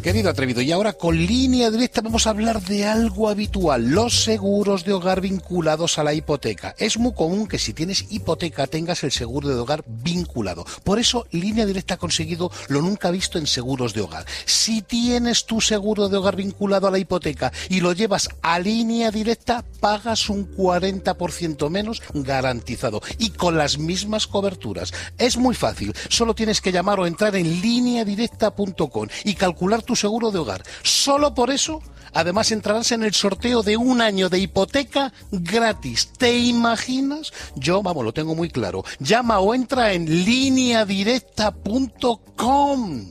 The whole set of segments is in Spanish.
Querido atrevido, y ahora con Línea Directa vamos a hablar de algo habitual, los seguros de hogar vinculados a la hipoteca. Es muy común que si tienes hipoteca tengas el seguro de hogar vinculado. Por eso Línea Directa ha conseguido lo nunca visto en seguros de hogar. Si tienes tu seguro de hogar vinculado a la hipoteca y lo llevas a Línea Directa, pagas un 40% menos garantizado y con las mismas coberturas. Es muy fácil, solo tienes que llamar o entrar en lineadirecta.com y calcular tu seguro de hogar. Solo por eso, además entrarás en el sorteo de un año de hipoteca gratis. ¿Te imaginas? Yo, vamos, lo tengo muy claro. Llama o entra en lineadirecta.com.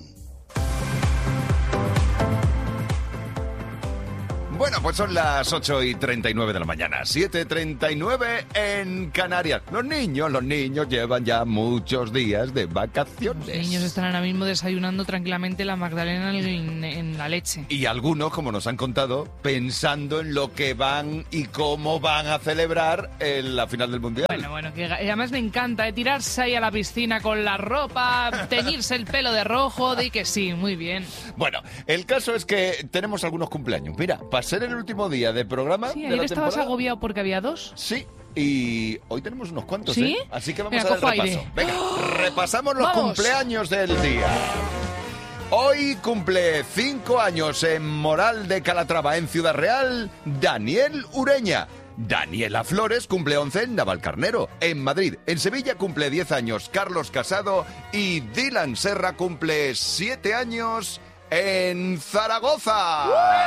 Bueno, pues son las 8:39 de la mañana, 7:39 en Canarias. Los niños llevan ya muchos días de vacaciones. Los niños están ahora mismo desayunando tranquilamente la magdalena en la leche. Y algunos, como nos han contado, pensando en lo que van y cómo van a celebrar la final del Mundial. Bueno, que además me encanta tirarse ahí a la piscina con la ropa, teñirse el pelo de rojo, di que sí, muy bien. Bueno, el caso es que tenemos algunos cumpleaños. Mira, para ser el último día de programa Sí, de ayer la estabas temporada, agobiado porque había 2. Sí, y hoy tenemos unos cuantos, ¿Sí? Así que vamos Venga, a dar cojo el repaso. aire. Venga, repasamos los ¡Vamos! cumpleaños del día. Hoy cumple 5 años en Moral de Calatrava, en Ciudad Real, Daniel Ureña. Daniela Flores cumple 11 en Navalcarnero, en Madrid. En Sevilla cumple 10 años Carlos Casado y Dylan Serra cumple 7 años en Zaragoza.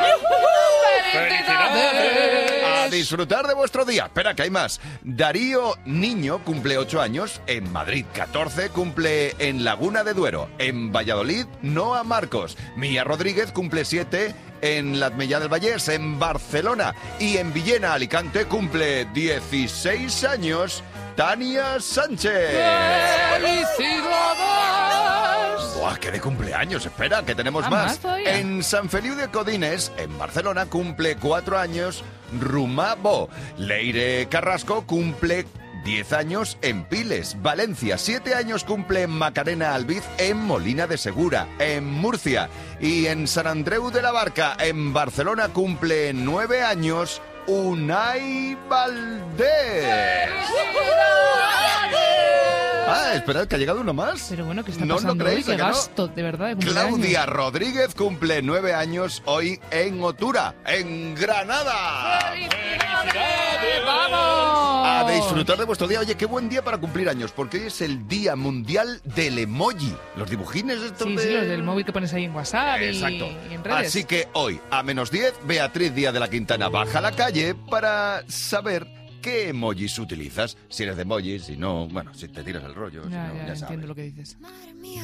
¡Felicidades! A disfrutar de vuestro día. Espera, que hay más. Darío Niño cumple 8 años en Madrid. 14 cumple en Laguna de Duero. En Valladolid, Noa Marcos. Mía Rodríguez cumple 7 en la Atmella del Vallès, en Barcelona. Y en Villena, Alicante, cumple 16 años Tania Sánchez. ¡Felicidades! ¡Buah, qué de cumpleaños! Espera, que tenemos Ah, más. más todavía. En San Feliu de Codines, en Barcelona, cumple 4 años Rumabo. Leire Carrasco cumple 10 años en Piles. Valencia, 7 años cumple Macarena Albiz en Molina de Segura, en Murcia. Y en San Andreu de la Barca, en Barcelona, cumple 9 años Unai Valdés. Ah, esperad, que ha llegado uno más. Pero bueno, ¿qué está ¿No lo pasando creéis, hoy? a Qué que no? gasto, de verdad, de cumpleaños. Claudia Rodríguez cumple 9 años hoy en Otura, en Granada. ¡Felicidades! ¡Vamos! A disfrutar de vuestro día. Oye, qué buen día para cumplir años, porque hoy es el Día Mundial del Emoji. Los dibujines estos Sí, de... sí, los del móvil que pones ahí en WhatsApp Exacto. y en redes. Así que hoy, a -10, Beatriz Díaz de la Quintana baja a la calle para saber qué emojis utilizas. Si eres de emojis, si no, bueno, si te tiras el rollo, si Ya, no, ya ya sabes. entiendo lo que dices. Madre mía,